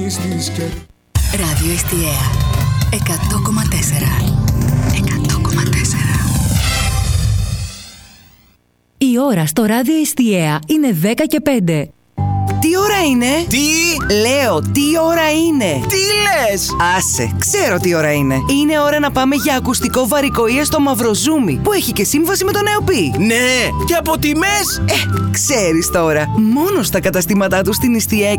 Ράδιο Εστιαία 100,4. 100,4. Η ώρα στο Ράδιο Εστιαία είναι 10 και 5. Τι ώρα είναι? Τι? Λέω, τι ώρα είναι? Τι λες? Άσε, ξέρω τι ώρα είναι. Είναι ώρα να πάμε για ακουστικό βαρικοΐα στο Μαυροζούμι, που έχει και σύμβαση με τον ΕΟΠΗ. Ναι, και από τιμές? Ξέρεις τώρα. Μόνο στα καταστήματά του στην Ιστιαία